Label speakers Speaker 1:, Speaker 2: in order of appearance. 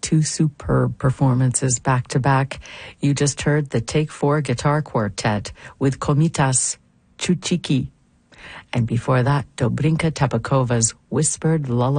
Speaker 1: two superb performances back to back. You just heard the Take 4 Guitar Quartet with Komitas Chuchiki. And before that, Dobrinka Tabakova's Whispered Lullaby.